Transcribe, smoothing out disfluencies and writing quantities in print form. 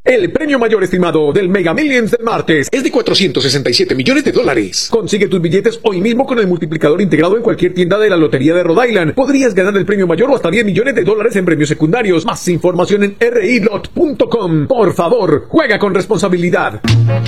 El premio mayor estimado del Mega Millions del martes es de $467 millones. Consigue tus billetes hoy mismo con el multiplicador integrado en cualquier tienda de la Lotería de Rhode Island. Podrías ganar el premio mayor o hasta $10 millones en premios secundarios. Más información en rilot.com. Por favor, juega con responsabilidad.